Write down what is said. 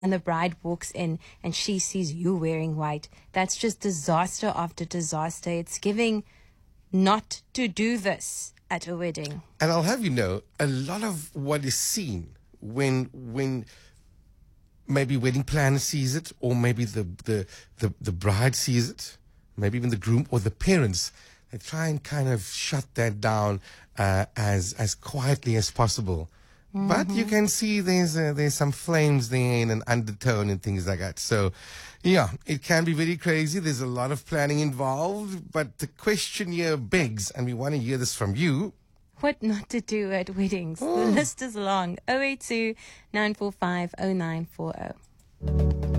and the bride walks in and she sees you wearing white. That's just disaster after disaster. It's giving not to do this at a wedding. And I'll have you know, a lot of what is seen when maybe wedding planner sees it, or maybe the bride sees it, maybe even the groom or the parents, they try and kind of shut that down as quietly as possible. Mm-hmm. But you can see there's some flames there and an undertone and things like that. So, yeah, it can be very crazy. There's a lot of planning involved. But the question here begs, and we want to hear this from you. What not to do at weddings. The list is long. 082 945 0940.